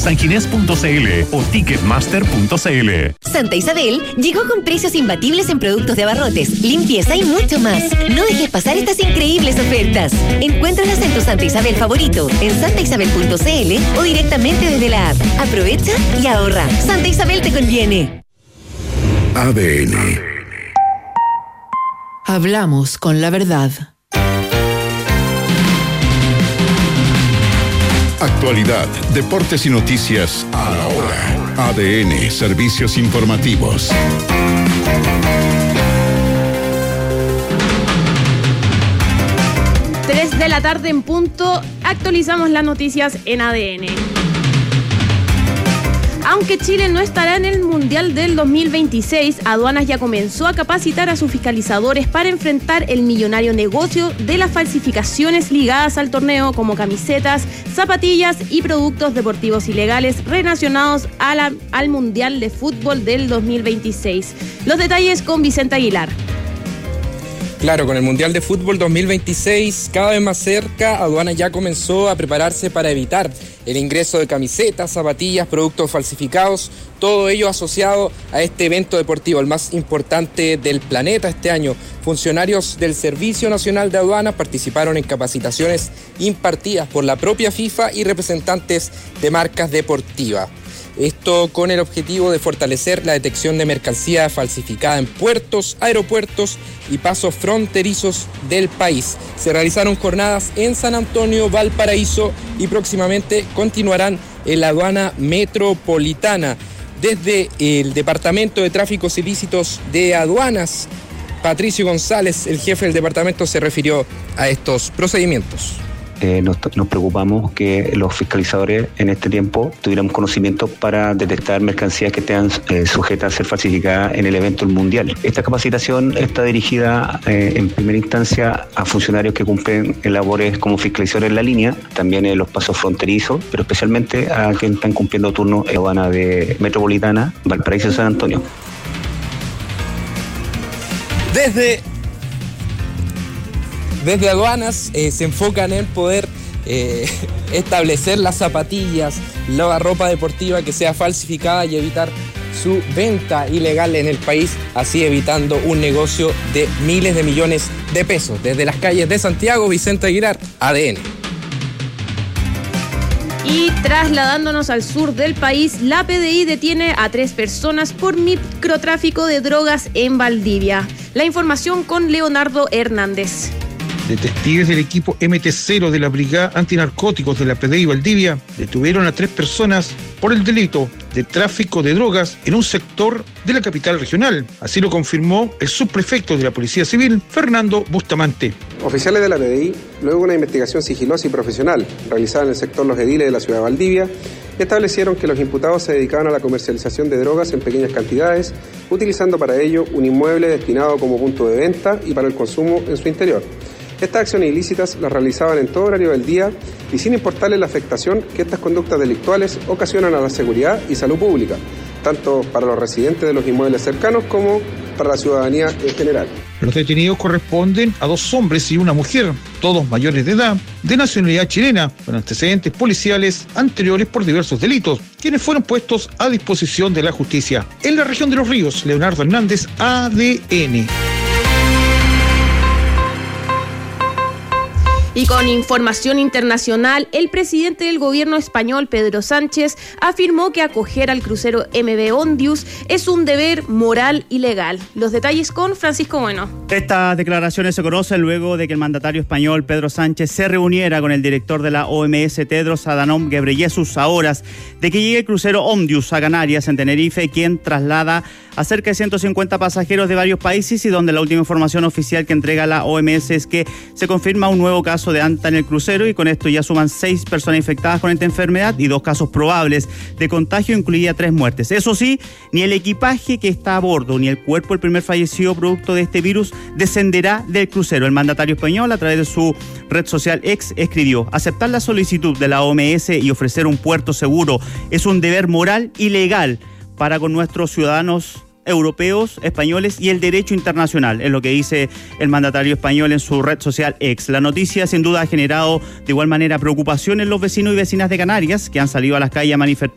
sanginés.cl o ticketmaster.cl. Santa Isabel llegó con precios imbatibles en productos de abarrotes, limpieza y mucho más. No dejes pasar estas increíbles ofertas. Encuéntralas en tu Santa Isabel favorito, en santaisabel.cl o directamente desde la app. Aprovecha y ahorra. Santa Isabel te conviene. ADN. Hablamos con la verdad. Actualidad, deportes y noticias a la hora. ADN, servicios informativos. 3 de la tarde en punto, actualizamos las noticias en ADN. Aunque Chile no estará en el Mundial del 2026, Aduanas ya comenzó a capacitar a sus fiscalizadores para enfrentar el millonario negocio de las falsificaciones ligadas al torneo, como camisetas, zapatillas y productos deportivos ilegales relacionados al Mundial de Fútbol del 2026. Los detalles con Vicente Aguilar. Claro, con el Mundial de Fútbol 2026 cada vez más cerca, Aduanas ya comenzó a prepararse para evitar el ingreso de camisetas, zapatillas, productos falsificados, todo ello asociado a este evento deportivo, el más importante del planeta este año. Funcionarios del Servicio Nacional de Aduanas participaron en capacitaciones impartidas por la propia FIFA y representantes de marcas deportivas. Esto con el objetivo de fortalecer la detección de mercancía falsificada en puertos, aeropuertos y pasos fronterizos del país. Se realizaron jornadas en San Antonio, Valparaíso y próximamente continuarán en la aduana metropolitana. Desde el Departamento de Tráficos Ilícitos de Aduanas, Patricio González, el jefe del departamento, se refirió a estos procedimientos. Nos preocupamos que los fiscalizadores en este tiempo tuvieran conocimiento para detectar mercancías que estén sujetas a ser falsificadas en el evento del Mundial. Esta capacitación está dirigida en primera instancia a funcionarios que cumplen labores como fiscalizadores en la línea, también en los pasos fronterizos, pero especialmente a quienes están cumpliendo turnos en la aduana de Metropolitana, Valparaíso y San Antonio. Desde Aduanas se enfocan en poder establecer las zapatillas, la ropa deportiva que sea falsificada y evitar su venta ilegal en el país, así evitando un negocio de miles de millones de pesos. Desde las calles de Santiago, Vicente Aguilar, ADN. Y trasladándonos al sur del país, la PDI detiene a 3 personas por microtráfico de drogas en Valdivia. La información con Leonardo Hernández. Detectives del equipo MT0 de la Brigada Antinarcóticos de la PDI Valdivia detuvieron a 3 personas por el delito de tráfico de drogas en un sector de la capital regional. Así lo confirmó el subprefecto de la Policía Civil, Fernando Bustamante. Oficiales de la PDI, luego de una investigación sigilosa y profesional realizada en el sector Los Ediles de la ciudad de Valdivia, establecieron que los imputados se dedicaban a la comercialización de drogas en pequeñas cantidades, utilizando para ello un inmueble destinado como punto de venta y para el consumo en su interior. Estas acciones ilícitas las realizaban en todo horario del día y sin importarles la afectación que estas conductas delictuales ocasionan a la seguridad y salud pública, tanto para los residentes de los inmuebles cercanos como para la ciudadanía en general. Los detenidos corresponden a 2 hombres y una mujer, todos mayores de edad, de nacionalidad chilena, con antecedentes policiales anteriores por diversos delitos, quienes fueron puestos a disposición de la justicia. En la región de Los Ríos, Leonardo Hernández, ADN. Y con información internacional, el presidente del gobierno español, Pedro Sánchez, afirmó que acoger al crucero MV Ondius es un deber moral y legal. Los detalles con Francisco Bueno. Estas declaraciones se conocen luego de que el mandatario español, Pedro Sánchez, se reuniera con el director de la OMS, Tedros Adhanom Ghebreyesus, a horas de que llegue el crucero Ondius a Canarias, en Tenerife, quien traslada a cerca de 150 pasajeros de varios países y donde la última información oficial que entrega la OMS es que se confirma un nuevo caso de anta en el crucero y con esto ya suman 6 personas infectadas con esta enfermedad y 2 casos probables de contagio, incluida 3 muertes. Eso sí, ni el equipaje que está a bordo ni el cuerpo del primer fallecido producto de este virus descenderá del crucero. El mandatario español, a través de su red social X, escribió: aceptar la solicitud de la OMS y ofrecer un puerto seguro es un deber moral y legal para con nuestros ciudadanos europeos, españoles y el derecho internacional, es lo que dice el mandatario español en su red social X. La noticia sin duda ha generado de igual manera preocupación en los vecinos y vecinas de Canarias, que han salido a las calles a manifestar